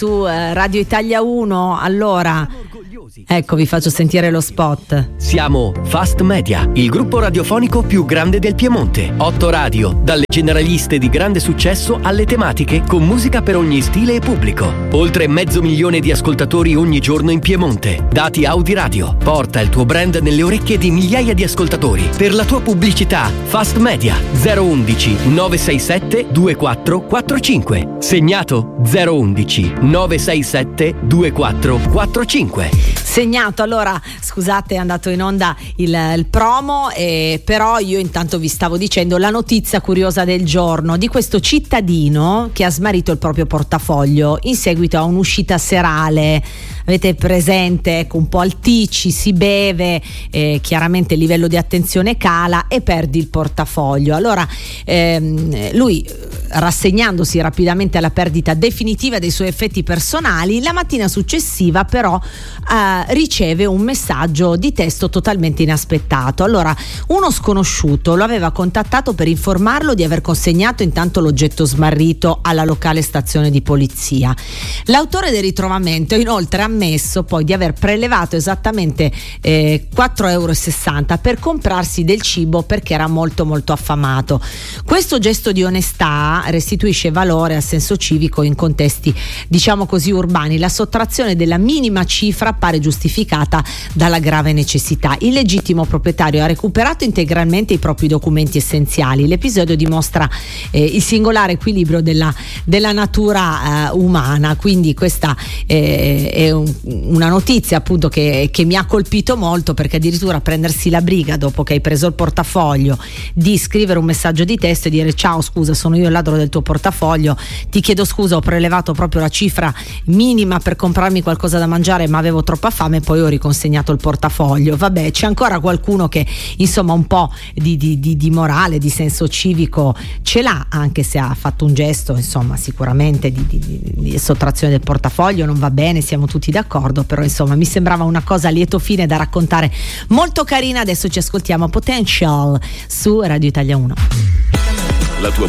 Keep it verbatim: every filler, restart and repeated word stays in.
su eh, Radio Italia uno. Allora, ecco, vi faccio sentire lo spot. Siamo Fast Media, il gruppo radiofonico più grande del Piemonte. Otto radio, dalle generaliste di grande successo alle tematiche con musica per ogni stile e pubblico. Oltre mezzo milione di ascoltatori ogni giorno in Piemonte. Dati Audi Radio. Porta il tuo brand nelle orecchie di migliaia di ascoltatori. Per la tua pubblicità, Fast Media zero undici nove sei sette due quattro quattro cinque. Segnato zero undici nove sei sette due quattro quattro cinque. Segnato. Allora, scusate, è andato in onda il, il promo, eh, però io intanto vi stavo dicendo la notizia curiosa del giorno di questo cittadino che ha smarrito il proprio portafoglio in seguito a un'uscita serale. Avete presente, ecco, un po' alticci, si beve, eh, chiaramente il livello di attenzione cala e perdi il portafoglio. Allora ehm, lui, rassegnandosi rapidamente alla perdita definitiva dei suoi effetti personali, la mattina successiva però eh, riceve un messaggio di testo totalmente inaspettato. Allora, uno sconosciuto lo aveva contattato per informarlo di aver consegnato intanto l'oggetto smarrito alla locale stazione di polizia. L'autore del ritrovamento inoltre ha ammesso poi di aver prelevato esattamente eh, quattro euro e sessanta per comprarsi del cibo perché era molto molto affamato. Questo gesto di onestà restituisce valore al senso civico in contesti, diciamo così, urbani. La sottrazione della minima cifra appare giustificata dalla grave necessità. Il legittimo proprietario ha recuperato integralmente i propri documenti essenziali. L'episodio dimostra eh, il singolare equilibrio della, della natura eh, umana, quindi questa eh, è un una notizia appunto che, che mi ha colpito molto, perché addirittura prendersi la briga dopo che hai preso il portafoglio di scrivere un messaggio di testo e dire: ciao, scusa, sono io il ladro del tuo portafoglio, ti chiedo scusa, ho prelevato proprio la cifra minima per comprarmi qualcosa da mangiare ma avevo troppa fame e poi ho riconsegnato il portafoglio. Vabbè, c'è ancora qualcuno che insomma un po' di, di, di, di morale, di senso civico ce l'ha, anche se ha fatto un gesto insomma sicuramente di, di, di, di sottrazione del portafoglio. Non va bene, siamo tutti d'accordo, però insomma mi sembrava una cosa a lieto fine da raccontare, molto carina. Adesso ci ascoltiamo Potential su Radio Italia uno. La tua